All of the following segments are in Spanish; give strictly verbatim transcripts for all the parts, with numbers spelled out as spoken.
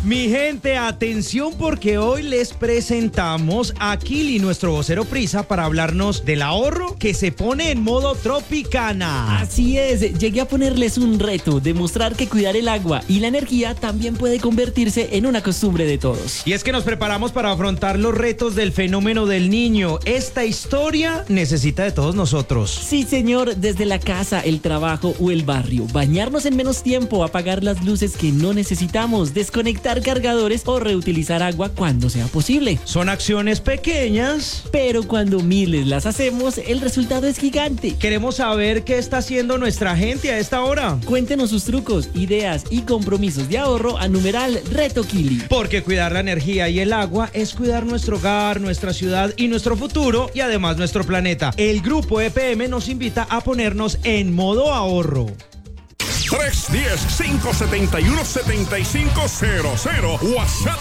Mi gente, atención porque hoy les presentamos a Kili, nuestro vocero prisa, para hablarnos del ahorro que se pone en modo Tropicana. Así es, llegué a ponerles un reto, demostrar que cuidar el agua y la energía también puede convertirse en una costumbre de todos. Y es que nos preparamos para afrontar los retos del fenómeno del niño. Esta historia necesita de todos nosotros. Sí, señor, desde la casa, el trabajo o el barrio. Bañarnos en menos tiempo, apagar las luces que no necesitamos, desconectar cargadores o reutilizar agua cuando sea posible. Son acciones pequeñas, pero cuando miles las hacemos, el resultado es gigante. Queremos saber qué está haciendo nuestra gente a esta hora. Cuéntenos sus trucos, ideas y compromisos de ahorro a numeral Reto Kili. Porque cuidar la energía y el agua es cuidar nuestro hogar, nuestra ciudad y nuestro futuro, y además nuestro planeta. El grupo E P M nos invita a ponernos en modo ahorro. tres uno cero, cinco siete uno, siete cinco cero cero. WhatsApp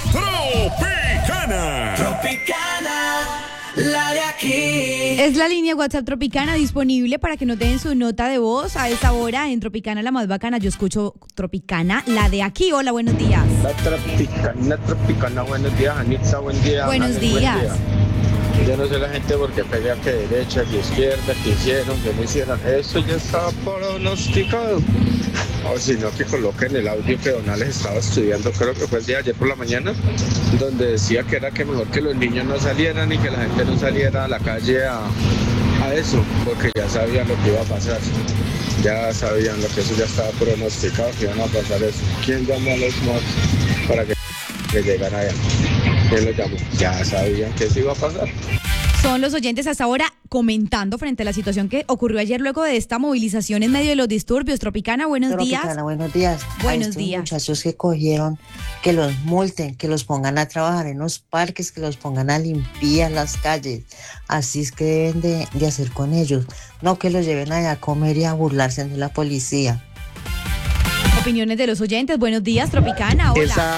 Tropicana. Tropicana, la de aquí. Es la línea WhatsApp Tropicana disponible para que nos den su nota de voz a esta hora en Tropicana, la más bacana. Yo escucho Tropicana, la de aquí. Hola, buenos días. La Tropicana, Tropicana, buenos días, Anitza, buen día. Buenos Dale, días. buen día. Yo no sé la gente porque pelea que derecha, que izquierda, que hicieron, que no hicieron. Eso ya estaba pronosticado. O si no, que coloquen el audio que Donales estaba estudiando, creo que fue el día de ayer por la mañana, donde decía que era que mejor que los niños no salieran y que la gente no saliera a la calle a, a eso, porque ya sabían lo que iba a pasar. Ya sabían lo que eso ya estaba pronosticado, que iban a pasar eso. ¿Quién llamó a los mods para que, que llegaran allá? ¿Quién los llamó? Ya sabían que eso iba a pasar. Son los oyentes hasta ahora comentando frente a la situación que ocurrió ayer luego de esta movilización en medio de los disturbios. Tropicana, buenos Tropicana, días. buenos días. Buenos a estos días. muchachos que cogieron, que los multen, que los pongan a trabajar en los parques, que los pongan a limpiar las calles. Así es que deben de, de hacer con ellos. No que los lleven allá a comer y a burlarse de la policía. Opiniones de los oyentes. Buenos días, Tropicana. Hola. Esa,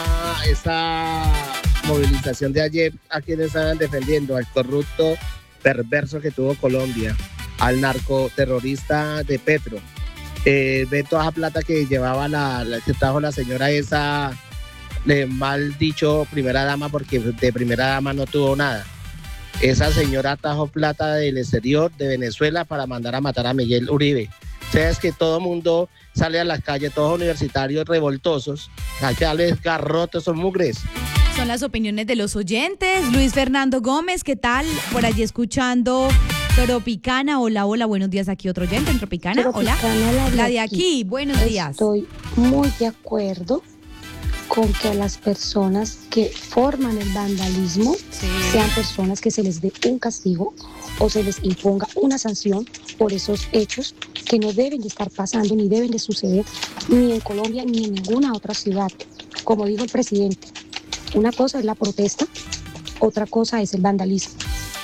esa movilización de ayer, ¿a quienes estaban defendiendo? Al corrupto perverso que tuvo Colombia, al narcoterrorista de Petro. Eh, ve toda esa plata que llevaba la, la que trajo la señora esa, eh, mal dicho primera dama, porque de primera dama no tuvo nada. Esa señora trajo plata del exterior, de Venezuela, para mandar a matar a Miguel Uribe. O sea, es que todo mundo sale a la calle, todos universitarios revoltosos, allá les garrotes, son mugres. Son las opiniones de los oyentes. Luis Fernando Gómez, ¿qué tal? Por allí escuchando Tropicana. Hola, hola, buenos días. Aquí otro oyente en Tropicana. Tropicana, Hola. la de La de aquí. aquí. Buenos días. Estoy muy de acuerdo con que a las personas que forman el vandalismo Sí. sean personas que se les dé un castigo o se les imponga una sanción por esos hechos que no deben de estar pasando ni deben de suceder ni en Colombia ni en ninguna otra ciudad. Como dijo el presidente, una cosa es la protesta, otra cosa es el vandalismo.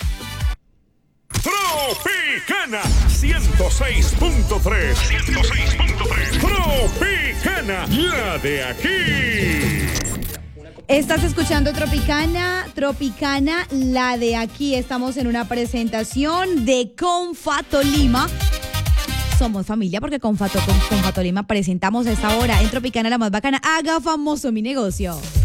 Tropicana ciento seis punto tres. ciento seis punto tres. Tropicana, la de aquí. Estás escuchando Tropicana, Tropicana, la de aquí. Estamos en una presentación de Confatolima. Somos familia porque con Fato, con, con Fatolima presentamos a esta hora en Tropicana, la más bacana. Haga famoso mi negocio.